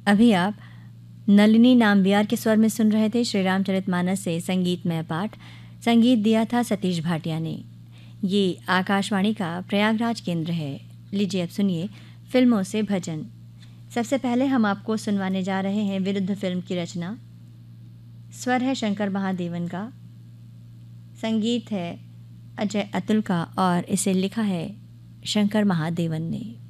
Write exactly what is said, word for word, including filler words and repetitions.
अभी आप नलिनी नाम्बियार के स्वर में सुन रहे थे श्री रामचरितमानस से संगीतमय पाठ। संगीत दिया था सतीश भाटिया ने। ये आकाशवाणी का प्रयागराज केंद्र है। लीजिए अब सुनिए फिल्मों से भजन। सबसे पहले हम आपको सुनवाने जा रहे हैं विरुद्ध फिल्म की रचना। स्वर है शंकर महादेवन का, संगीत है अजय अतुल का और इसे लिखा है शंकर महादेवन ने।